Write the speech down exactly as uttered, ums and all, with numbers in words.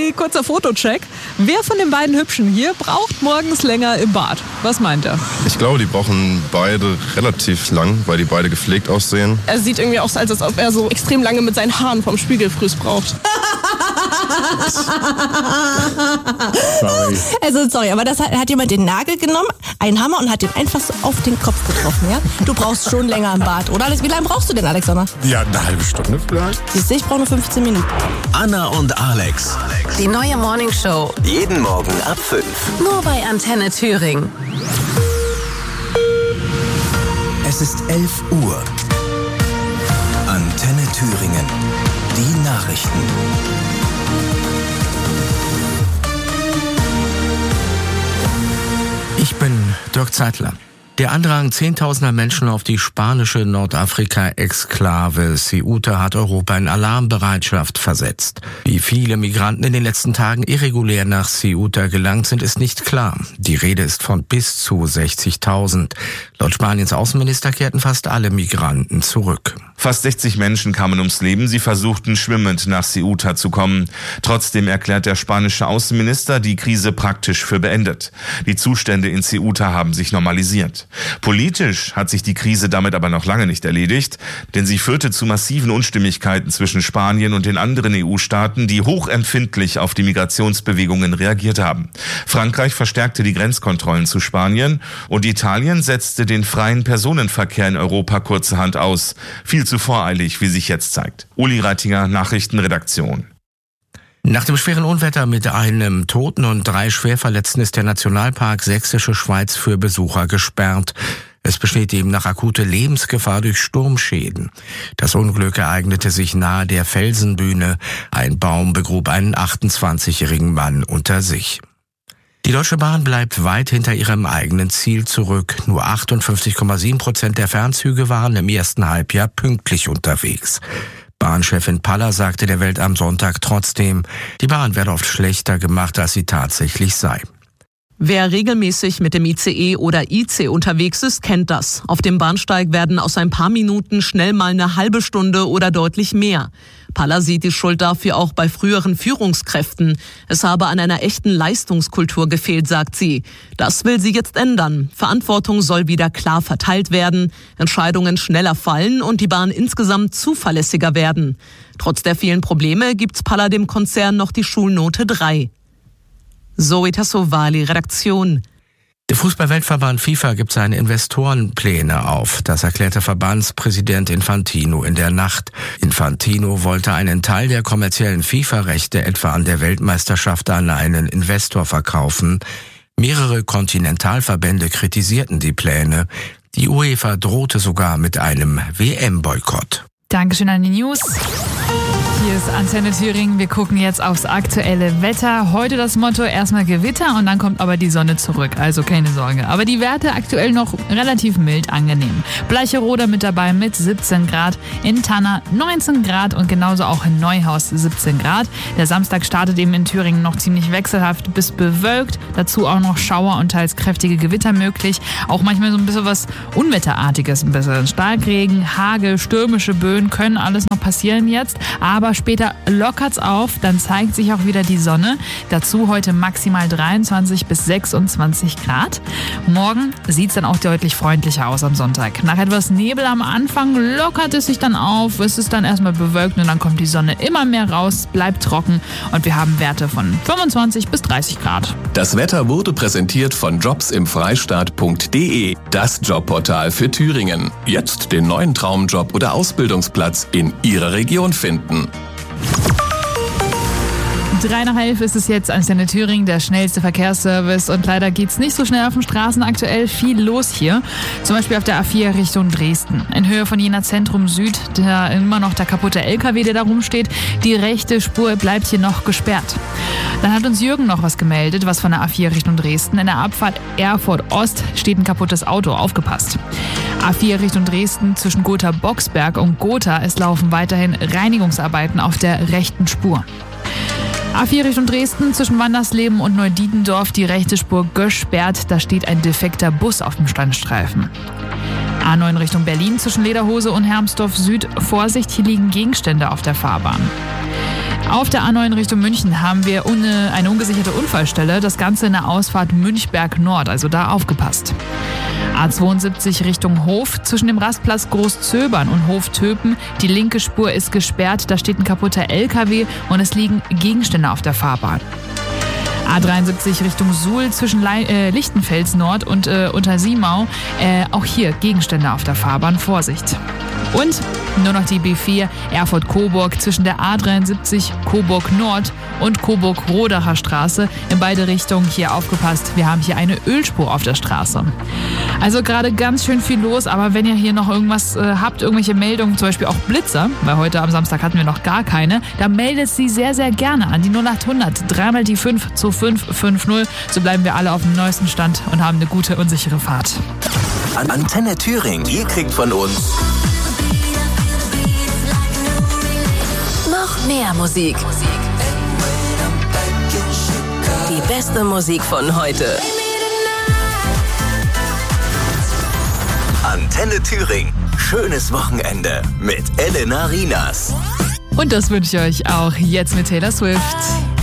Bussi, kurzer Fotocheck. Wer von den beiden Hübschen hier braucht morgens länger im Bad? Was meint er? Ich glaube, die brauchen beide relativ lang, weil die beide gepflegt aussehen. Er sieht irgendwie aus, als ob er so extrem lange mit seinen Haaren vom Spiegelfrüß braucht. Sorry. Also sorry, aber das hat, hat jemand den Nagel genommen, einen Hammer und hat den einfach so auf den Kopf getroffen, ja? Du brauchst schon länger im Bad, oder? Wie lange brauchst du denn, Alexander? Ja, eine halbe Stunde vielleicht. Siehst du, ich brauche nur fünfzehn Minuten. Anna und Alex. Die neue Morningshow. Jeden Morgen ab fünf. Nur bei Antenne Thüringen. Es ist elf Uhr. Antenne Thüringen. Die Nachrichten. Ich bin Dirk Zeitler. Der Andrang zehntausender Menschen auf die spanische Nordafrika-Exklave Ceuta hat Europa in Alarmbereitschaft versetzt. Wie viele Migranten in den letzten Tagen irregulär nach Ceuta gelangt sind, ist nicht klar. Die Rede ist von bis zu sechzigtausend. Laut Spaniens Außenminister kehrten fast alle Migranten zurück. Fast sechzig Menschen kamen ums Leben. Sie versuchten schwimmend nach Ceuta zu kommen. Trotzdem erklärt der spanische Außenminister die Krise praktisch für beendet. Die Zustände in Ceuta haben sich normalisiert. Politisch hat sich die Krise damit aber noch lange nicht erledigt, denn sie führte zu massiven Unstimmigkeiten zwischen Spanien und den anderen E U-Staaten, die hochempfindlich auf die Migrationsbewegungen reagiert haben. Frankreich verstärkte die Grenzkontrollen zu Spanien und Italien setzte den freien Personenverkehr in Europa kurzerhand aus. Viel zu voreilig, wie sich jetzt zeigt. Uli Reitinger, Nachrichtenredaktion. Nach dem schweren Unwetter mit einem Toten und drei Schwerverletzten ist der Nationalpark Sächsische Schweiz für Besucher gesperrt. Es besteht demnach akute Lebensgefahr durch Sturmschäden. Das Unglück ereignete sich nahe der Felsenbühne. Ein Baum begrub einen achtundzwanzigjährigen Mann unter sich. Die Deutsche Bahn bleibt weit hinter ihrem eigenen Ziel zurück. Nur achtundfünfzig Komma sieben Prozent der Fernzüge waren im ersten Halbjahr pünktlich unterwegs. Bahnchefin Paller sagte der Welt am Sonntag trotzdem, die Bahn werde oft schlechter gemacht, als sie tatsächlich sei. Wer regelmäßig mit dem I C E oder I C unterwegs ist, kennt das. Auf dem Bahnsteig werden aus ein paar Minuten schnell mal eine halbe Stunde oder deutlich mehr. Paller sieht die Schuld dafür auch bei früheren Führungskräften. Es habe an einer echten Leistungskultur gefehlt, sagt sie. Das will sie jetzt ändern. Verantwortung soll wieder klar verteilt werden, Entscheidungen schneller fallen und die Bahn insgesamt zuverlässiger werden. Trotz der vielen Probleme gibt Paller dem Konzern noch die Schulnote drei. Zoe Tassovali, Redaktion. Der Fußball-Weltverband FIFA gibt seine Investorenpläne auf. Das erklärte Verbandspräsident Infantino in der Nacht. Infantino wollte einen Teil der kommerziellen FIFA-Rechte etwa an der Weltmeisterschaft an einen Investor verkaufen. Mehrere Kontinentalverbände kritisierten die Pläne. Die UEFA drohte sogar mit einem W M-Boykott. Dankeschön an die News. Hier ist Antenne Thüringen. Wir gucken jetzt aufs aktuelle Wetter. Heute das Motto, erstmal Gewitter und dann kommt aber die Sonne zurück. Also keine Sorge. Aber die Werte aktuell noch relativ mild angenehm. Bleicherode mit dabei mit siebzehn Grad, in Tanna neunzehn Grad und genauso auch in Neuhaus siebzehn Grad. Der Samstag startet eben in Thüringen noch ziemlich wechselhaft bis bewölkt. Dazu auch noch Schauer und teils kräftige Gewitter möglich. Auch manchmal so ein bisschen was Unwetterartiges. Ein bisschen Starkregen, Hagel, stürmische Böen können alles noch passieren jetzt. Aber später lockert's auf, dann zeigt sich auch wieder die Sonne. Dazu heute maximal dreiundzwanzig bis sechsundzwanzig Grad. Morgen sieht's dann auch deutlich freundlicher aus am Sonntag. Nach etwas Nebel am Anfang lockert es sich dann auf. Es ist dann erstmal bewölkt und dann kommt die Sonne immer mehr raus, bleibt trocken und wir haben Werte von fünfundzwanzig bis dreißig Grad. Das Wetter wurde präsentiert von jobs im freistaat punkt de, das Jobportal für Thüringen. Jetzt den neuen Traumjob oder Ausbildungsplatz in Ihrer Region finden. Drei nach elf ist es jetzt, Antenne Thüringen, der schnellste Verkehrsservice. Und leider geht's nicht so schnell auf den Straßen aktuell. Viel los hier. Zum Beispiel auf der A vier Richtung Dresden. In Höhe von Jena Zentrum Süd, da immer noch der kaputte L K W, der da rumsteht. Die rechte Spur bleibt hier noch gesperrt. Dann hat uns Jürgen noch was gemeldet, was von der A vier Richtung Dresden. In der Abfahrt Erfurt Ost steht ein kaputtes Auto. Aufgepasst. A vier Richtung Dresden zwischen Gotha-Boxberg und Gotha. Es laufen weiterhin Reinigungsarbeiten auf der rechten Spur. A vier Richtung Dresden zwischen Wandersleben und Neudietendorf, die rechte Spur gesperrt. Da steht ein defekter Bus auf dem Standstreifen. A neun Richtung Berlin zwischen Lederhose und Hermsdorf Süd. Vorsicht, hier liegen Gegenstände auf der Fahrbahn. Auf der A neun Richtung München haben wir eine, eine ungesicherte Unfallstelle. Das Ganze in der Ausfahrt Münchberg Nord, also da aufgepasst. A zweiundsiebzig Richtung Hof, zwischen dem Rastplatz Großzöbern und Hof-Töpen. Die linke Spur ist gesperrt, da steht ein kaputter L K W und es liegen Gegenstände auf der Fahrbahn. A dreiundsiebzig Richtung Suhl zwischen Le- äh, Lichtenfels Nord und äh, Untersiemau. Äh, auch hier Gegenstände auf der Fahrbahn, Vorsicht. Und nur noch die B vier Erfurt-Coburg zwischen der A dreiundsiebzig Coburg Nord und Coburg-Rodacher Straße. In beide Richtungen hier aufgepasst. Wir haben hier eine Ölspur auf der Straße. Also gerade ganz schön viel los, aber wenn ihr hier noch irgendwas äh, habt, irgendwelche Meldungen, zum Beispiel auch Blitzer, weil heute am Samstag hatten wir noch gar keine, dann meldet sie sehr, sehr gerne an die null acht hundert dreimal die fünf zu fünf fünf null. So bleiben wir alle auf dem neuesten Stand und haben eine gute und sichere Fahrt. Antenne Thüringen, ihr kriegt von uns Noch mehr Musik. Die beste Musik von heute. Antenne Thüringen. Schönes Wochenende mit Elena Rinas. Und das wünsche ich euch auch jetzt mit Taylor Swift.